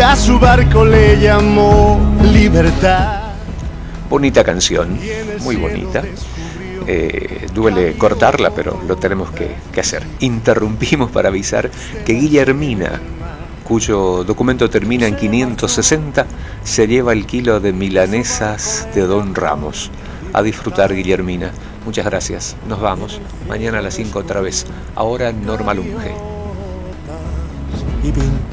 a su barco le llamó Libertad. Bonita canción, muy bonita. Duele cortarla, pero lo tenemos que hacer. Interrumpimos para avisar que Guillermina, cuyo documento termina en 560, se lleva el kilo de milanesas de Don Ramos. A disfrutar, Guillermina. Muchas gracias. Nos vamos. Mañana a las 5 otra vez. Ahora Norma Lunge.